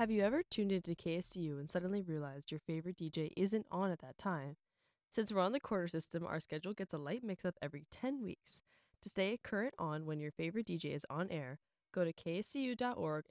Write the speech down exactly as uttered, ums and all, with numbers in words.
Have you ever tuned into K S C U and suddenly realized your favorite D J isn't on at that time? Since we're on the quarter system, our schedule gets a light mix up every ten weeks. To stay current on when your favorite D J is on air, go to K S C U dot org